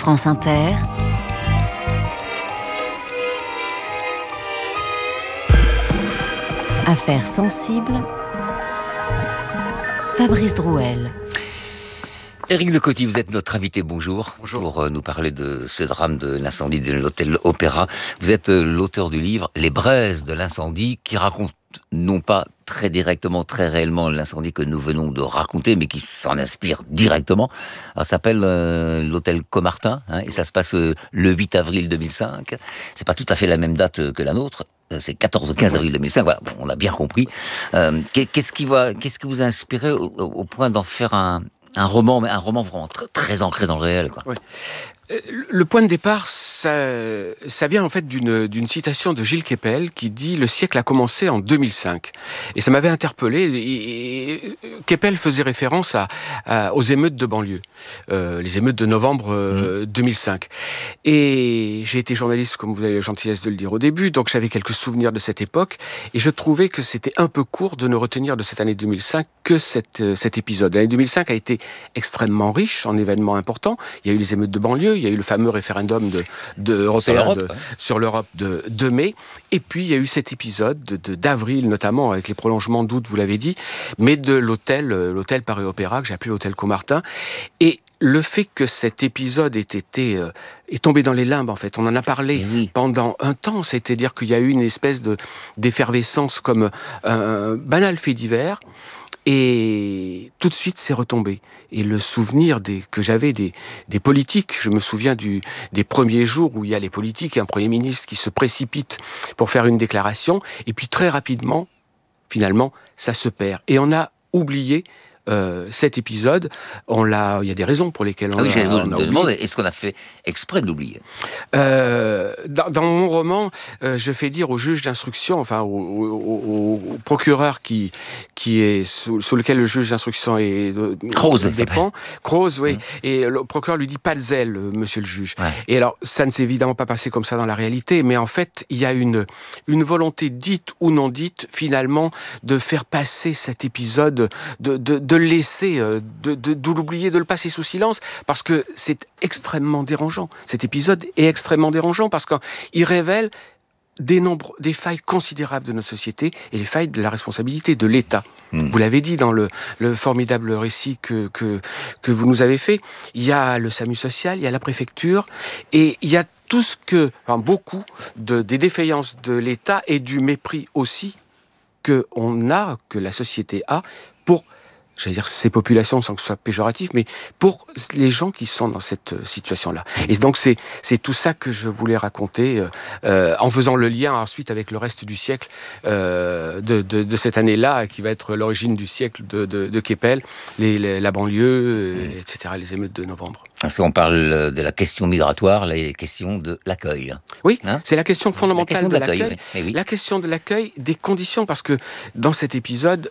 France Inter, Affaires sensibles, Fabrice Drouel. Éric de Coty, vous êtes notre invité, bonjour. Bonjour. Pour nous parler de ce drame de l'incendie de l'hôtel Opéra. Vous êtes l'auteur du livre « Les braises de l'incendie » qui raconte non pas très directement, très réellement l'incendie que nous venons de raconter, mais qui s'en inspire directement. Alors, ça s'appelle l'hôtel Caumartin, et ça se passe le 8 avril 2005. C'est pas tout à fait la même date que la nôtre. C'est 14 ou 15 avril 2005. Voilà, bon, on a bien compris. Qu'est-ce qui vous a inspiré au point d'en faire un roman, mais un roman vraiment très ancré dans le réel, quoi. Ouais. Le point de départ, ça vient en fait d'une citation de Gilles Kepel qui dit « Le siècle a commencé en 2005 ». Et ça m'avait interpellé. Et Kepel faisait référence aux émeutes de banlieue, les émeutes de novembre 2005. Et j'ai été journaliste, comme vous avez la gentillesse de le dire au début, donc j'avais quelques souvenirs de cette époque. Et je trouvais que c'était un peu court de ne retenir de cette année 2005 que cet épisode. L'année 2005 a été extrêmement riche en événements importants. Il y a eu les émeutes de banlieue, il y a eu le fameux référendum sur l'Europe de mai. Et puis, il y a eu cet épisode d'avril, notamment, avec les prolongements d'août, vous l'avez dit, mais de l'hôtel Paris Opéra, que j'ai appelé l'hôtel Caumartin. Et le fait que cet épisode est tombé dans les limbes, en fait. On en a parlé pendant un temps, c'est-à-dire qu'il y a eu une espèce d'effervescence comme un banal fait divers. Et tout de suite, c'est retombé. Et le souvenir que j'avais des politiques, je me souviens des premiers jours où il y a les politiques et un Premier ministre qui se précipite pour faire une déclaration, et puis très rapidement, finalement, ça se perd. Et on a oublié cet épisode. Il y a des raisons pour lesquelles on j'allais vous oublié. demander, est-ce qu'on a fait exprès de l'oublier ? Dans mon roman, je fais dire au juge d'instruction, enfin au procureur qui est sous lequel le juge d'instruction dépend. Croze, oui. Et le procureur lui dit pas de zèle, monsieur le juge. Ouais. Et alors, ça ne s'est évidemment pas passé comme ça dans la réalité, mais en fait, il y a une volonté dite ou non dite, finalement, de faire passer cet épisode, de le laisser, de l'oublier, de le passer sous silence, parce que c'est extrêmement dérangeant. Cet épisode est extrêmement dérangeant parce qu'il révèle des failles considérables de notre société et les failles de la responsabilité de l'État. Vous l'avez dit dans le formidable récit que vous nous avez fait, il y a le SAMU social, il y a la préfecture, et il y a beaucoup des défaillances de l'État et du mépris aussi que la société a pour, j'allais dire ces populations sans que ce soit péjoratif, mais pour les gens qui sont dans cette situation-là. Et donc c'est tout ça que je voulais raconter en faisant le lien ensuite avec le reste du siècle de cette année-là, qui va être l'origine du siècle de Kepel, la banlieue, etc., les émeutes de novembre. Parce qu'on parle de la question migratoire, la question de l'accueil. Oui, c'est la question fondamentale de l'accueil. Oui. La question de l'accueil, des conditions, parce que dans cet épisode,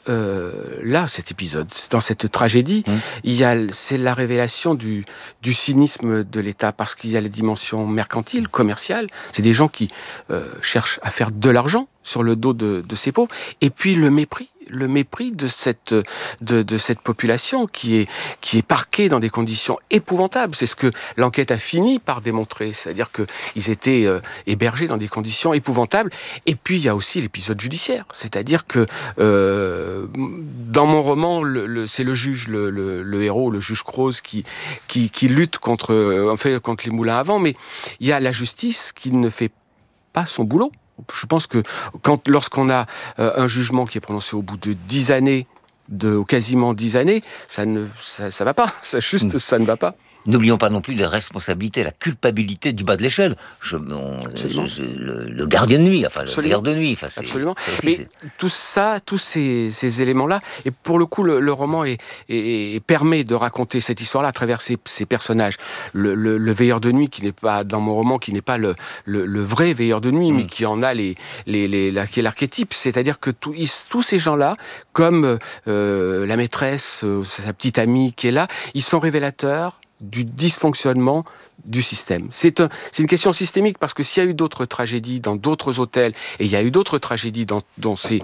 dans cette tragédie, c'est la révélation du cynisme de l'État, parce qu'il y a les dimensions mercantiles, commerciales. C'est des gens qui cherchent à faire de l'argent sur le dos de ces pauvres, et puis le mépris de cette population qui est parquée dans des conditions épouvantables. C'est ce que l'enquête a fini par démontrer, c'est-à-dire qu'ils étaient hébergés dans des conditions épouvantables. Et puis il y a aussi l'épisode judiciaire, c'est-à-dire que dans mon roman, c'est le juge, le héros, le juge Croze qui lutte contre les moulins à vent, mais il y a la justice qui ne fait pas son boulot. Je pense que lorsqu'on a un jugement qui est prononcé au bout de 10 années, quasiment 10 années, ça va pas. Ça ne va pas. N'oublions pas non plus les responsabilités, la culpabilité du bas de l'échelle. Le gardien de nuit, le veilleur de nuit. Absolument. Mais tout ça, tous ces éléments-là, et pour le coup, le roman permet de raconter cette histoire-là à travers ces personnages. Le veilleur de nuit, qui n'est pas dans mon roman, qui n'est pas le vrai veilleur de nuit, mais qui en a qui est l'archétype. C'est-à-dire que tous ces gens-là, comme la maîtresse, sa petite amie qui est là, ils sont révélateurs du dysfonctionnement du système. C'est une question systémique parce que s'il y a eu d'autres tragédies dans d'autres hôtels, et il y a eu d'autres tragédies dans ces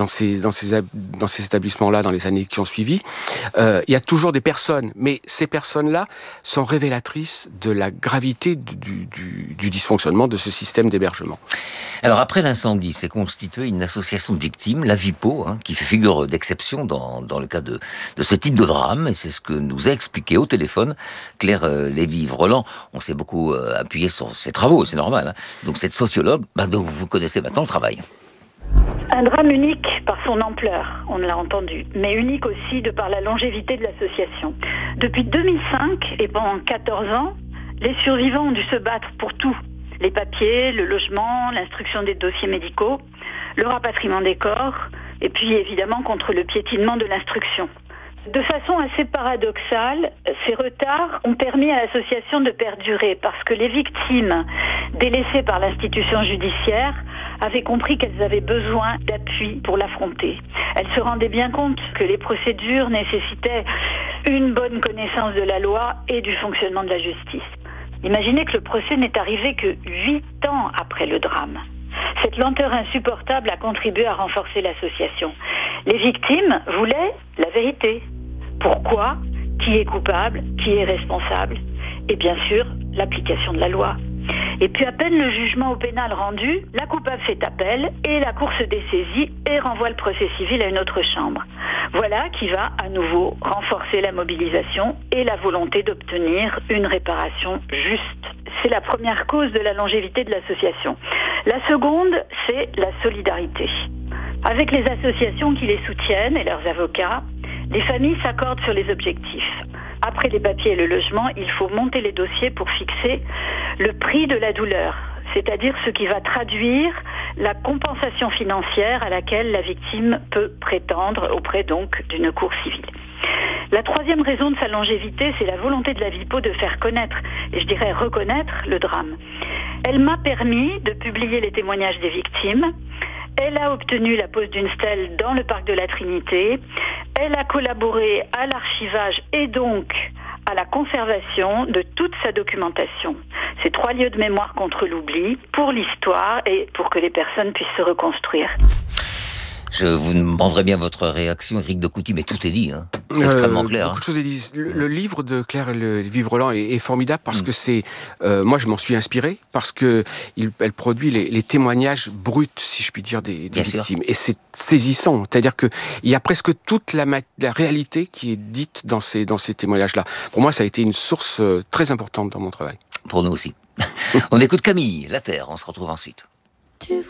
établissements-là dans les années qui ont suivi, il y a toujours des personnes, mais ces personnes-là sont révélatrices de la gravité du dysfonctionnement de ce système d'hébergement. Alors après l'incendie, s'est constituée une association de victimes, la VIPO, qui fait figure d'exception dans le cas de ce type de drame, et c'est ce que nous a expliqué au téléphone Claire Lévy-Vrelan. On s'est beaucoup appuyé sur ses travaux, c'est normal. Donc cette sociologue, dont vous connaissez maintenant le travail. Un drame unique par son ampleur, on l'a entendu, mais unique aussi de par la longévité de l'association. Depuis 2005 et pendant 14 ans, les survivants ont dû se battre pour tout. Les papiers, le logement, l'instruction des dossiers médicaux, le rapatriement des corps, et puis évidemment contre le piétinement de l'instruction. De façon assez paradoxale, ces retards ont permis à l'association de perdurer parce que les victimes délaissées par l'institution judiciaire avaient compris qu'elles avaient besoin d'appui pour l'affronter. Elles se rendaient bien compte que les procédures nécessitaient une bonne connaissance de la loi et du fonctionnement de la justice. Imaginez que le procès n'est arrivé que 8 ans après le drame. Cette lenteur insupportable a contribué à renforcer l'association. Les victimes voulaient la vérité. Pourquoi ? Qui est coupable ? Qui est responsable ? Et bien sûr, l'application de la loi. Et puis à peine le jugement au pénal rendu, la coupable fait appel et la Cour se dessaisit et renvoie le procès civil à une autre chambre. Voilà qui va à nouveau renforcer la mobilisation et la volonté d'obtenir une réparation juste. C'est la première cause de la longévité de l'association. La seconde, c'est la solidarité. Avec les associations qui les soutiennent et leurs avocats, les familles s'accordent sur les objectifs. Après les papiers et le logement, il faut monter les dossiers pour fixer le prix de la douleur, c'est-à-dire ce qui va traduire la compensation financière à laquelle la victime peut prétendre auprès donc d'une cour civile. La troisième raison de sa longévité, c'est la volonté de la VIPO de faire connaître, et je dirais reconnaître, le drame. Elle m'a permis de publier les témoignages des victimes. Elle a obtenu la pose d'une stèle dans le parc de la Trinité. Elle a collaboré à l'archivage et donc à la conservation de toute sa documentation. Ces 3 lieux de mémoire contre l'oubli, pour l'histoire et pour que les personnes puissent se reconstruire. Je vous demanderai bien votre réaction, Éric de Couty, mais tout est dit. C'est extrêmement clair. Beaucoup de choses est dit. Le livre de Claire Lévy-Vrelan est formidable parce que c'est... moi, je m'en suis inspiré parce que elle produit les témoignages bruts, si je puis dire, des victimes. Et c'est saisissant. C'est-à-dire qu'il y a presque toute la réalité qui est dite dans ces témoignages-là. Pour moi, ça a été une source très importante dans mon travail. Pour nous aussi. On écoute Camille, La Terre. On se retrouve ensuite.